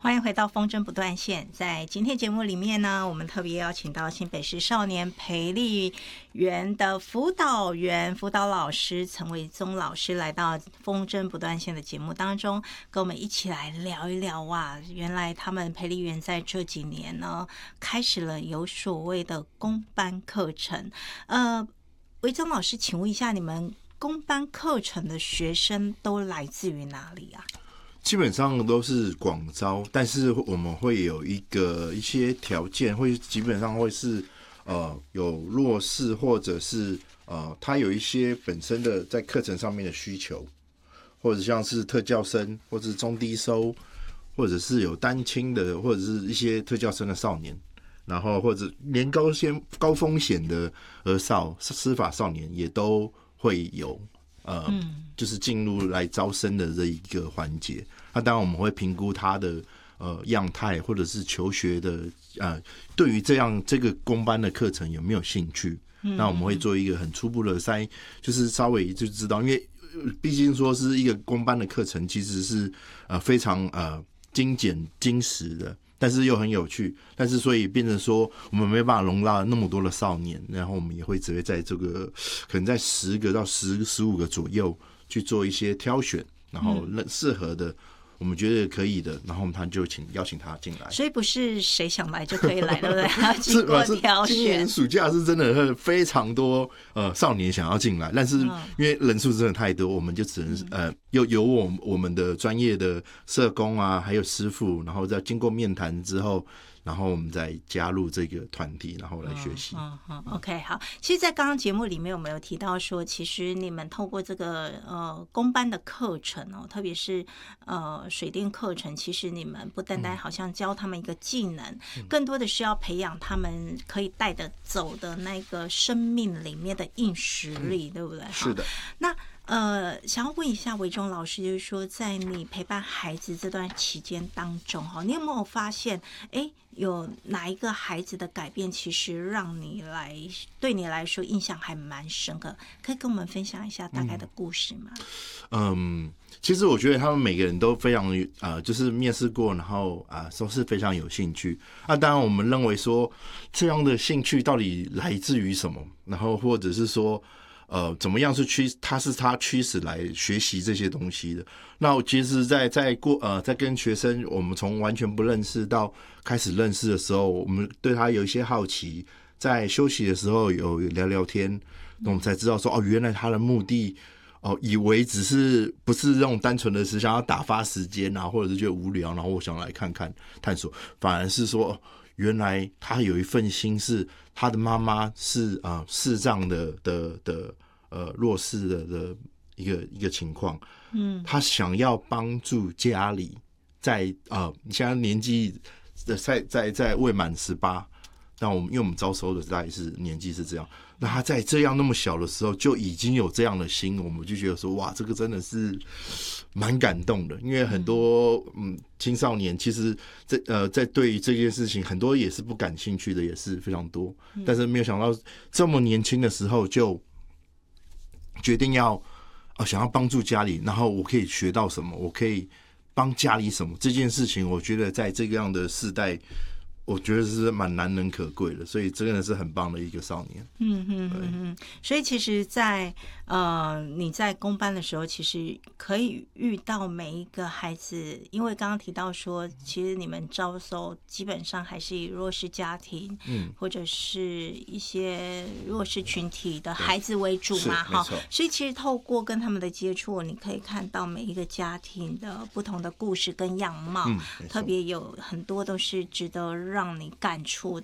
欢迎回到风筝不断线。在今天节目里面呢，我们特别邀请到新北市少年培力园的辅导员、辅导老师陈维宗老师来到风筝不断线的节目当中，跟我们一起来聊一聊哇，原来他们培力园在这几年呢，开始了有所谓的公班课程。维宗老师，请问一下，你们公班课程的学生都来自于哪里啊？ 基本上都是广招，但是我们会有一些条件，会基本上会是有弱势，或者是他有一些本身的在课程上面的需求，或者像是特教生，或者是中低收，或者是有单亲的，或者是一些特教生的少年，然后或者连高风险的儿少、司法少年也都会有。就是进入来招生的这一个环节。那当然我们会评估他的样态，或者是求学的对于这个公班的课程有没有兴趣。那我们会做一个很初步的就是稍微就知道，因为毕竟说是一个公班的课程，其实是非常精简精实的。但是又很有趣，但是所以变成说我们没办法容纳那么多的少年，然后我们也会只会在这个可能在10个到15个左右去做一些挑选，然后适合的我们觉得可以的，然后我们就邀请他进来。 所以不是谁想来就可以来，对不对？要经过挑选。 今年暑假是真的非常多少年想要进来，但是因为人数真的太多，我们就只能由我们的专业的社工啊，还有师傅，然后再经过面谈之后，然后我们再加入这个团体，然后来学习。 OK， 好。其实，在刚刚节目里面，我们有提到说，其实你们透过这个公班的课程哦，特别是水电课程，其实你们不单单好像教他们一个技能，更多的是要培养他们可以带得走的那个生命里面的硬实力，对不对？ 是的。 那想要问一下维宗老师，就是说，在你陪伴孩子这段期间当中，哈，你有没有发现，有哪一个孩子的改变，其实让对你来说印象还蛮深刻？可以跟我们分享一下大概的故事吗？ 其实我觉得他们每个人都非常就是面试过，然后都是非常有兴趣。当然我们认为说这样的兴趣到底来自于什么，然后或者是说怎么样是他驱使来学习这些东西的。那其实在跟学生，我们从完全不认识到开始认识的时候，我们对他有一些好奇，在休息的时候有聊聊天，那我们才知道说原来他的目的以为不是那种单纯的是想要打发时间啊，或者是觉得无聊，然后我想来看看探索，反而是说原来他有一份心，是他的妈妈是视障的弱势的一个情况。他想要帮助家里在你现在年纪在未满18，但因为我们招收的大概是年纪是这样，那他在这样那么小的时候就已经有这样的心，我们就觉得说哇，这个真的是蛮感动的。因为很多青少年其实在对于这件事情很多也是不感兴趣的，也是非常多，但是没有想到这么年轻的时候就决定想要帮助家里，然后我可以学到什么，我可以帮家里什么，这件事情我觉得在这个样的世代，我觉得是蛮难能可贵的，所以真的是很棒的一个少年。 所以其实你在公班的时候，其实可以遇到每一个孩子，因为刚刚提到说，其实你们招收基本上还是以弱势家庭，或者是一些弱势群体的孩子为主嘛，哈。所以其实透过跟他们的接触，你可以看到每一个家庭的不同的故事跟样貌，特别有很多都是值得让你感触